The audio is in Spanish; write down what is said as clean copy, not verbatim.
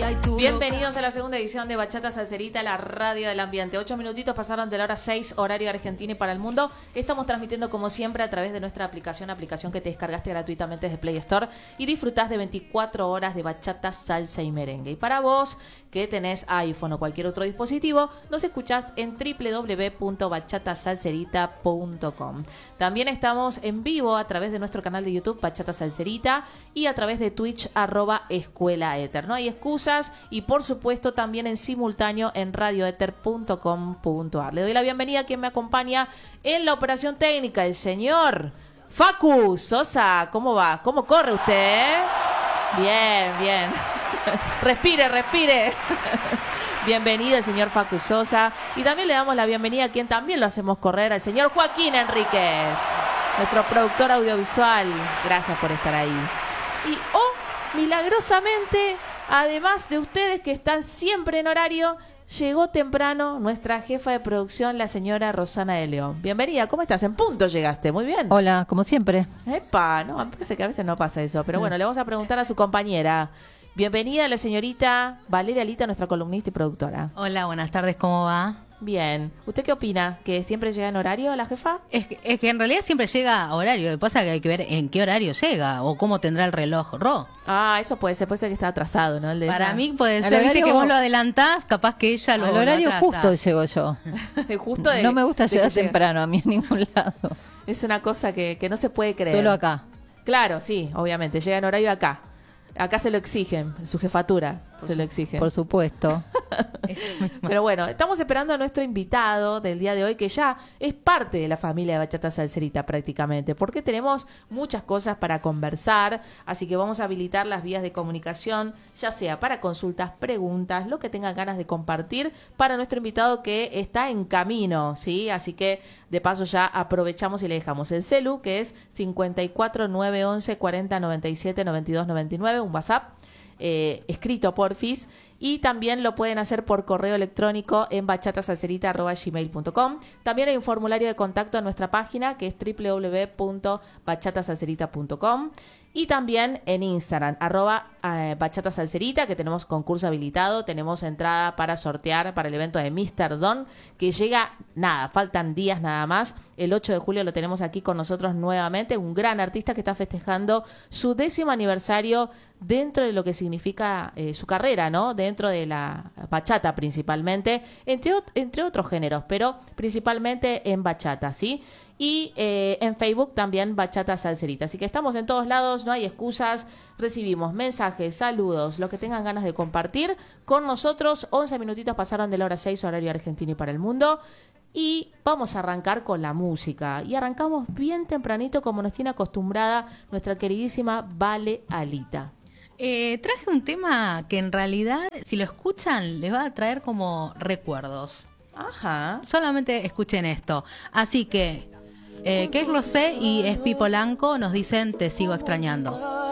Bienvenidos a la segunda edición de Bachata Salserita, la radio del ambiente. 8 minutitos pasaron de la hora 6, horario Argentina y para el mundo. Estamos transmitiendo como siempre a través de nuestra aplicación que te descargaste gratuitamente desde Play Store y disfrutás de 24 horas de bachata, salsa y merengue. Y para vos que tenés iPhone o cualquier otro dispositivo, nos escuchás en www.bachatasalserita.com. También estamos en vivo a través de nuestro canal de YouTube Bachata Salserita y a través de Twitch @escuelaether. No hay excusas y por supuesto también en simultáneo en radioether.com.ar. Le doy la bienvenida a quien me acompaña en la operación técnica, el señor Facu Sosa. ¿Cómo va? ¿Cómo corre usted? Bien, bien. Respire. Bienvenido el señor Facu Sosa. Y también le damos la bienvenida a quien también lo hacemos correr, al señor Joaquín Enríquez, nuestro productor audiovisual. Gracias por estar ahí. Y milagrosamente, además de ustedes que están siempre en horario, llegó temprano nuestra jefa de producción, la señora Rosana de León. Bienvenida, ¿cómo estás? En punto llegaste, muy bien. Hola, como siempre. Epa, no, me parece que a veces no pasa eso. Pero bueno, le vamos a preguntar a su compañera. Bienvenida a la señorita Valeria Alita, nuestra columnista y productora. Hola, buenas tardes, ¿cómo va? Bien. ¿Usted qué opina? ¿Que siempre llega en horario la jefa? Es que en realidad siempre llega a horario. Lo que pasa es que hay que ver en qué horario llega o cómo tendrá el reloj. Eso puede ser que está atrasado, ¿no? Para mí puede ser, viste que vos lo adelantás, capaz que ella lo atrasa. Al horario justo llego yo. Justo no me gusta llegar temprano a mí a ningún lado. Es una cosa que no se puede creer. Solo acá. Claro, sí, obviamente. Llega en horario acá. Acá se lo exigen, su jefatura se lo exigen. Por supuesto. Pero bueno, estamos esperando a nuestro invitado del día de hoy, que ya es parte de la familia de Bachata Salserita prácticamente, porque tenemos muchas cosas para conversar, así que vamos a habilitar las vías de comunicación, ya sea para consultas, preguntas, lo que tengan ganas de compartir para nuestro invitado que está en camino, ¿sí? Así que de paso ya aprovechamos y le dejamos el celu, que es 54911 40 97 92 99, un WhatsApp escrito porfis, y también lo pueden hacer por correo electrónico en bachatasalserita@gmail.com. También hay un formulario de contacto en nuestra página que es www.bachatasalserita.com. Y también en Instagram, @bachatasalserita, que tenemos concurso habilitado, tenemos entrada para sortear para el evento de Mr. Don, que llega, faltan días nada más. El 8 de julio lo tenemos aquí con nosotros nuevamente, un gran artista que está festejando su 10º aniversario dentro de lo que significa su carrera, ¿no? Dentro de la bachata principalmente, entre otros géneros, pero principalmente en bachata, ¿sí? Y en Facebook también Bachata Salserita. Así que estamos en todos lados, no hay excusas. Recibimos mensajes, saludos, lo que tengan ganas de compartir con nosotros. 11 minutitos pasaron de la hora 6, horario Argentina y para el mundo. Y vamos a arrancar con la música. Y arrancamos bien tempranito, como nos tiene acostumbrada nuestra queridísima Vale Alita. Traje un tema que en realidad, si lo escuchan, les va a traer como recuerdos. Ajá. Solamente escuchen esto. Así que... Keis Rosé y Espi Polanco nos dicen Te sigo extrañando.